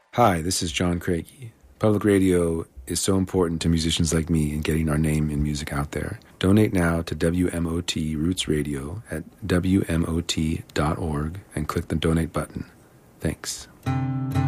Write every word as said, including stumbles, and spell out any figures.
Hi, this is John Craigie. Public radio is so important to musicians like me in getting our name and music out there. Donate now to W M O T Roots Radio at W M O T dot org and click the donate button. Thanks.